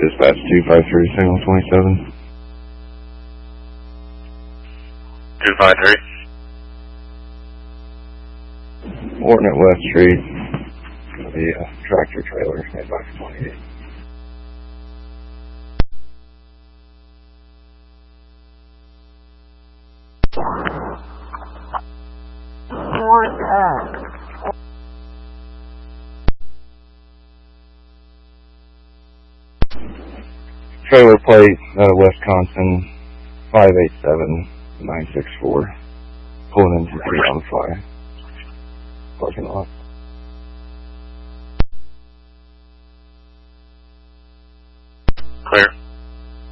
Dispatch 253, signal 27. 253. Ordnance West Street. The tractor trailer, made by 28. Trailer plate, Wisconsin 587964. Pulling into the on fire parking lot.